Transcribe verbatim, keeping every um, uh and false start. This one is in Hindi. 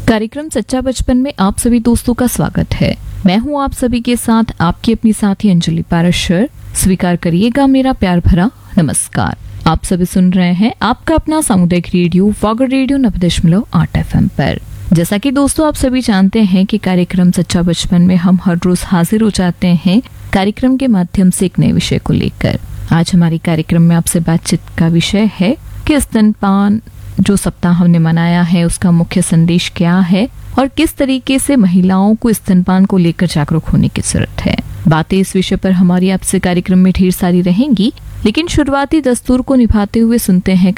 कार्यक्रम सच्चा बचपन में आप सभी दोस्तों का स्वागत है। मैं हूं आप सभी के साथ आपकी अपनी साथी अंजलि पाराशर। स्वीकार करिएगा मेरा प्यार भरा नमस्कार। आप सभी सुन रहे हैं आपका अपना सामुदायिक रेडियो वागर रेडियो नब्बे दशमलव आठ एफ एम पर। जैसा कि दोस्तों आप सभी जानते हैं कि कार्यक्रम सच्चा बचपन में हम हर रोज हाजिर हो जाते हैं कार्यक्रम के माध्यम से एक नए विषय को लेकर। आज हमारे कार्यक्रम में आपसे बातचीत का विषय है कि स्तनपान जो सप्ताह हमने मनाया है उसका मुख्य संदेश क्या है और किस तरीके से महिलाओं को स्तनपान को लेकर जागरूक होने की जरूरत है। बातें इस विषय पर हमारी आपसे कार्यक्रम में ढेर सारी रहेंगी, लेकिन शुरुआती दस्तूर को निभाते हुए सुनते हैं